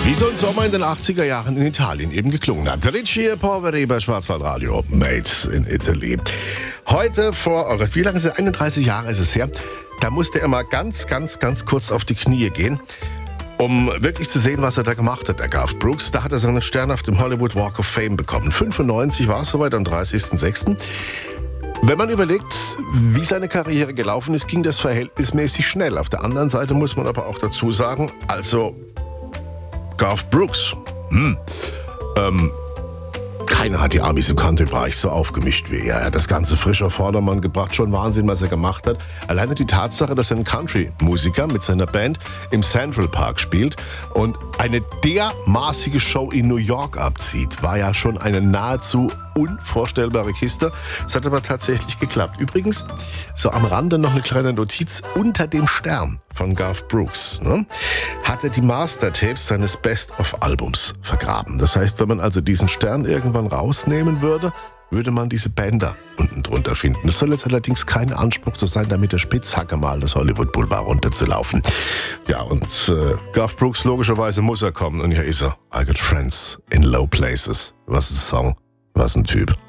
Wie so ein Sommer in den 80er Jahren in Italien eben geklungen hat. Ricci e Poveri bei Schwarzwaldradio, Made in Italy. Heute wie lange ist es? 31 Jahre ist es her. Da musste er mal ganz kurz auf die Knie gehen, um wirklich zu sehen, was er da gemacht hat, der Garth Brooks. Da hat er seinen Stern auf dem Hollywood Walk of Fame bekommen. 95 war es soweit, am 30.06. Wenn man überlegt, wie seine Karriere gelaufen ist, ging das verhältnismäßig schnell. Auf der anderen Seite muss man aber auch dazu sagen, also Garth Brooks, keiner hat die Amis im Country-Bereich so aufgemischt wie er. Er hat das Ganze frisch auf Vordermann gebracht, schon Wahnsinn, was er gemacht hat. Alleine die Tatsache, dass er ein Country-Musiker mit seiner Band im Central Park spielt und eine dermaßige Show in New York abzieht, war ja schon eine nahezu unvorstellbare Kiste. Es hat aber tatsächlich geklappt. Übrigens, so am Rande noch eine kleine Notiz: unter dem Stern von Garth Brooks hat er die Mastertapes seines Best-of-Albums vergraben. Das heißt, wenn man also diesen Stern irgendwann rausnehmen würde, würde man diese Bänder unten drunter finden. Es soll jetzt allerdings kein Anspruch zu sein, damit der Spitzhacke mal das Hollywood Boulevard runterzulaufen. Ja, und Garth Brooks, logischerweise muss er kommen. Und hier ist er. I Got Friends in Low Places. Was ein Song, was ein Typ.